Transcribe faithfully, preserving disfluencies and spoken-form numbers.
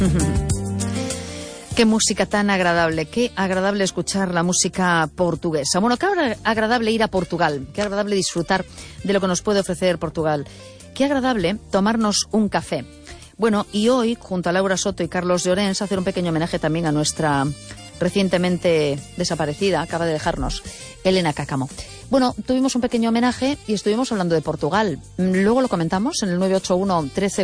Qué música tan agradable, qué agradable escuchar la música portuguesa. Bueno, qué agradable ir a Portugal, qué agradable disfrutar de lo que nos puede ofrecer Portugal. Qué agradable tomarnos un café. Bueno, y hoy, junto a Laura Soto y Carlos Llorens, hacer un pequeño homenaje también a nuestra recientemente desaparecida, acaba de dejarnos, Elena Cáccamo. Bueno, tuvimos un pequeño homenaje y estuvimos hablando de Portugal. Luego lo comentamos en el nueve ocho uno trece